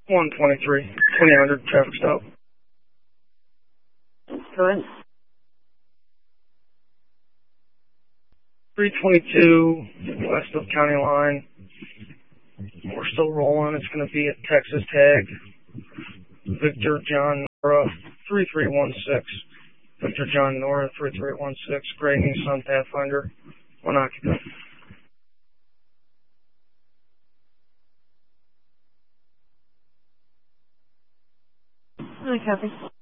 123, 2800 traffic stop. Current? 322 west of County Line. We're still rolling. It's going to be at Texas Tag. Victor John Nora 3316. Victor John Nora 3316. Gray Nissan Pathfinder. 1 occupant. I copy.